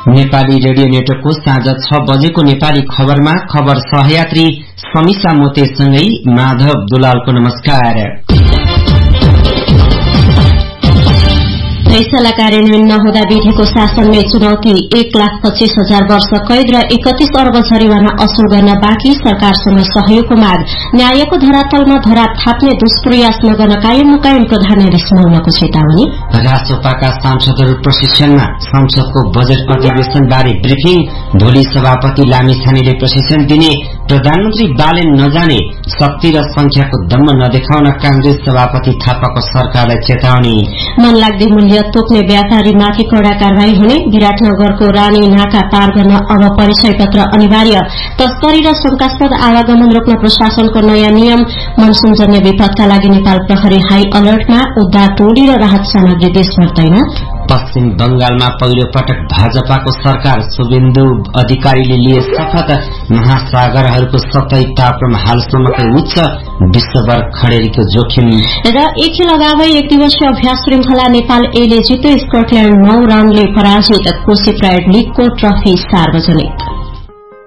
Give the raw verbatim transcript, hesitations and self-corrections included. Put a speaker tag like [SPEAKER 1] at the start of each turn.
[SPEAKER 1] Nepali radio नेटवर्कको साँझ छ बजेको नेपाली खबरमा खबर सहयात्री समीसा मोतेसँगै माधव दुलालको नमस्कार।
[SPEAKER 2] फैसला कार्यान्वयन नहुँदा विधिको शासनमै चुनौती। एक लाख पच्चीस हजार वर्ष कैद र एकतीस अर्ब जरिवाना असुल गर्न बाँकी, सरकारसँग सहयोगको माग। न्यायको धरातलमा धरा थाप्ने दुष्प्रयास नगर्न कायम मुकायम प्रधान न्यायाधीश मौनको चेतावनी।
[SPEAKER 1] राष्ट्रपाका सांसदहरू प्रशिक्षणमा, संसदको बजेट अधिवेशन बारे ब्रिफिङ। भोलि सभापति लामिछानेले प्रशिक्षण दिने, प्रधानमन्त्री बालेन नजाने। शक्ति र संख्याको दम्म नदेखाउन कांग्रेस सभापति थापाको सरकारलाई चेतावनी।
[SPEAKER 2] मन लाग्दै मूल्य तोक्ने व्यापारीमाथि कड़ा कारवाही हुने। विराटनगरको रानी नाका पार गर्न अब परिचय पत्र अनिवार्य। तस्करी र शंकास्पद आवागमन रोक्न प्रशासनको नयाँ नियम। मनसूनजन्य विपदका लागि नेपाल प्रहरी हाई अलर्टमा। उद्धार टोली र राहत सामग्री देशभर तैनात।
[SPEAKER 1] पश्चिम बंगालमा पहिलो पटक भाजपाको सरकार। शुभेन्दु अधिकारीले लिए शपथ। महासागरहरूको सतही तापक्रम हालसम्मकै उच्च। विश्वभर खडेरीको जोखिम।
[SPEAKER 2] र एक खेल अगावै एक दिवसीय अभ्यास श्रृंखला नेपाल एले जित्यो। स्कटल्याण्ड नौ रनले पराजित। कोशी प्राइड लीगको ट्रफी सार्वजनिक।